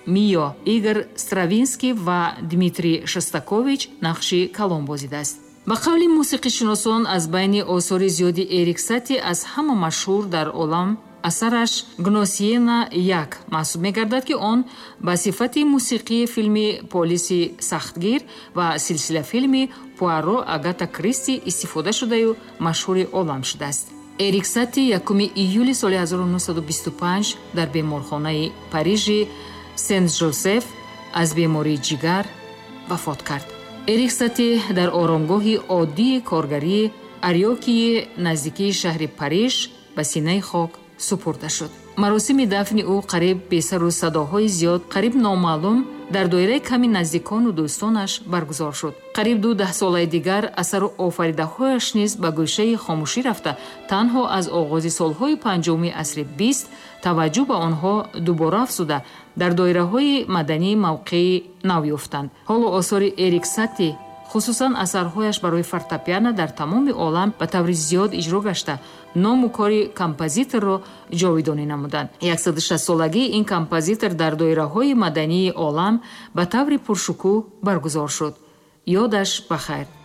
Мио, Игор Стравинский ва Дмитрий Шостакович нақши калон бозидааст. ба қавли мусиқишиносон аз байни осори зиёди Эрик Сати аз ҳама машҳур дар олам асараш Гносиена як маҳсуб мегардад ки он ба сифати мусиқии филми Полиси сахтгир ва силсилафилми Пуаро Агата Кристи истифода шудаю машҳури олам шудааст. Эрик Сати 1 июли соли 1925 дар беморхонаи Парижи Сент-Жозеф аз бемории ҷигар вафот кард. Эрик Сати дар оромгоҳи оддии коргарии Арёкии наздикии шаҳри Париж ба синаи хок супурда шуд. маросими дафни ӯ қариб бесару садоҳои зиёд қариб номаълум дар доираи ками наздикону дӯстонаш баргузор шуд. қариб 2 солаи дигар асару офаридаҳояш низ ба гӯшаи хомӯшӣ рафта, танҳо аз оғози солҳои 50-уми асри 20 таваҷҷӯҳ ба онҳо дубора афзуда дар доираҳои мадании мавқеӣ нав ёфтанд. ҳоло осори Эрик Сати, хусусан асарҳояш барои фортепиано дар тамоми олам ба таври зиёд иҷро гашта, ному кори композиторро ҷовидонӣ намуданд. 160-солагии ин композитор дар доираҳои мадании олам ба таври пуршукӯҳ баргузор шуд. ёдаш ба хайр.